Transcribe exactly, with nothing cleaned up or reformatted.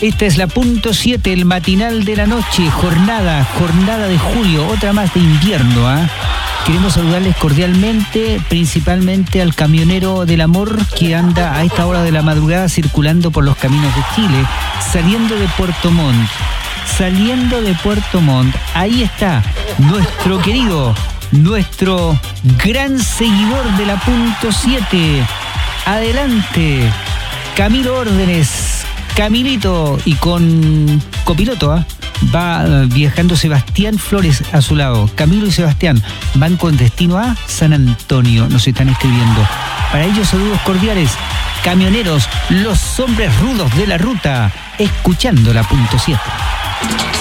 Esta es la punto siete, el matinal de la noche, jornada, jornada de julio, otra más de invierno, ¿ah? ¿eh? Queremos saludarles cordialmente, principalmente al camionero del amor que anda a esta hora de la madrugada circulando por los caminos de Chile, saliendo de Puerto Montt, saliendo de Puerto Montt. Ahí está nuestro querido, nuestro gran seguidor de la punto siete. Adelante, Camilo Órdenes, Camilito, y con copiloto, ¿eh? Va viajando Sebastián Flores a su lado. Camilo y Sebastián van con destino a San Antonio, nos están escribiendo. Para ellos, saludos cordiales, camioneros, los hombres rudos de la ruta, escuchando la punto siete.